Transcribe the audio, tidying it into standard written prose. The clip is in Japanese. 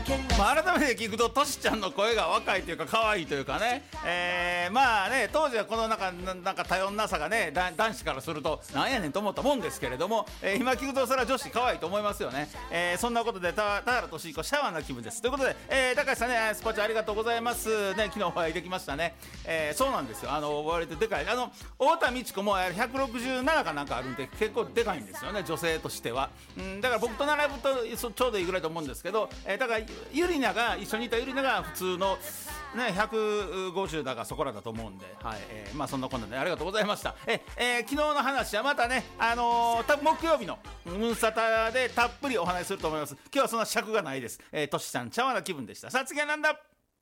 改めて聞くとトシちゃんの声が若いというか可愛いというかね、まあね当時はこのなんか多様なさがね男子からするとなんやねんと思ったもんですけれども、今聞くとそれは女子可愛いと思いますよね。そんなことで田原俊彦シャワーな気分ですということで、高橋さんねスパチャありがとうございますね。昨日お会いできましたね。そうなんですよ、割とでかい太田美智子も167かなんかあるんで結構でかいんですよね、女性としては。だから僕と並ぶとちょうどいいぐらいと思うんですけど、だからゆりなが一緒にいたゆりなが普通のね150だかそこらだと思うんで、はい、まあそんなこんなでありがとうございました。昨日の話はまたね多分木曜日のムンサタでたっぷりお話しすると思います。今日はそんな尺がないです。としさん茶碗な気分でした。さあ次はなんだ。